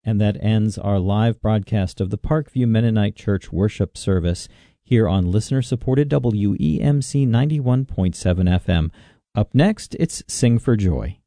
And that ends our live broadcast of the Parkview Mennonite Church worship service here on listener-supported WEMC 91.7 FM. Up next, it's Sing for Joy.